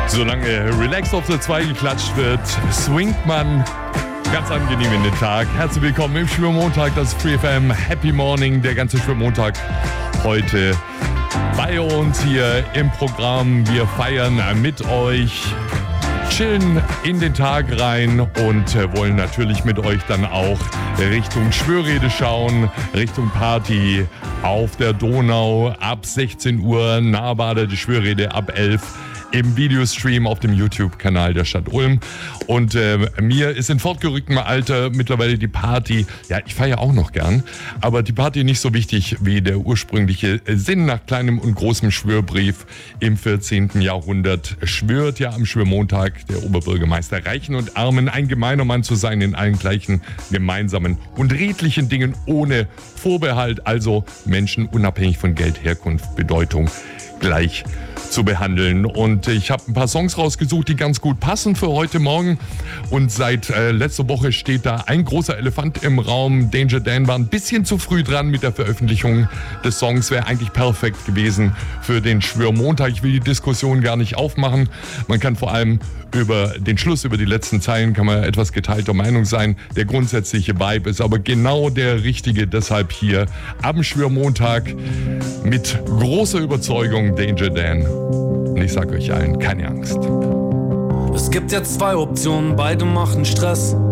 Solange relaxed auf der 2 geklatscht wird, swingt man ganz angenehm in den Tag. Herzlich willkommen im Schwörmontag, das ist FreeFM. Happy Morning, der ganze Schwörmontag heute bei uns hier im Programm. Wir feiern mit euch, chillen in den Tag rein und wollen natürlich mit euch dann auch Richtung Schwörrede schauen, Richtung Party auf der Donau ab 16 Uhr, Nahbader, die Schwörrede ab 11 im Videostream auf dem YouTube-Kanal der Stadt Ulm. Und mir ist in fortgerücktem Alter mittlerweile die Party, ja, ich feiere auch noch gern, aber die Party nicht so wichtig wie der ursprüngliche Sinn nach kleinem und großem Schwörbrief im 14. Jahrhundert. Schwört ja am Schwörmontag der Oberbürgermeister Reichen und Armen, ein gemeiner Mann zu sein in allen gleichen gemeinsamen und redlichen Dingen ohne Vorbehalt, also Menschen unabhängig von Geld, Herkunft, Bedeutung gleich zu behandeln. Und ich habe ein paar Songs rausgesucht, die ganz gut passen für heute Morgen. Und seit letzter Woche steht da ein großer Elefant im Raum. Danger Dan war ein bisschen zu früh dran mit der Veröffentlichung des Songs. Wäre eigentlich perfekt gewesen für den Schwörmontag. Ich will die Diskussion gar nicht aufmachen. Man kann vor allem über den Schluss, über die letzten Zeilen, kann man etwas geteilter Meinung sein. Der grundsätzliche Vibe ist aber genau der richtige. Deshalb hier am Schwörmontag mit großer Überzeugung Danger Dan. Und ich sag euch allen, keine Angst. Es gibt jetzt 2 Optionen, beide machen Stress.